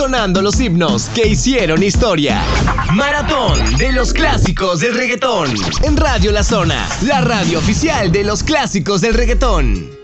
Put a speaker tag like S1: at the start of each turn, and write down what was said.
S1: sonando los himnos que hicieron historia. Maratón de los clásicos del reggaetón. En Radio La Zona, la radio oficial de los clásicos del reggaetón.